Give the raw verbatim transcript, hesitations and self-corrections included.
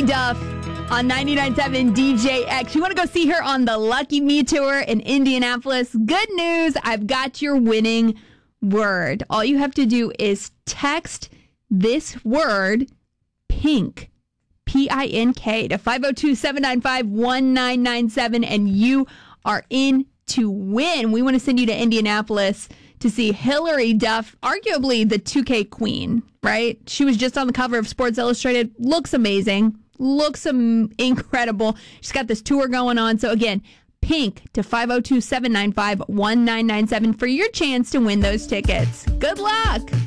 Duff on ninety-nine point seven D J X. You want to go see her on the Lucky Me Tour in Indianapolis? Good news, I've got your winning word. All you have to do is text this word, pink, P I N K, to five oh two, seven nine five, one nine nine seven, and you are in to win. We want to send you to Indianapolis to see Hilary Duff, arguably the two K queen, right? She was just on the cover of Sports Illustrated. Looks amazing. Looks um, incredible. She's got this tour going on. So again, pink to five oh two, seven nine five, one nine nine seven for your chance to win those tickets. Good luck.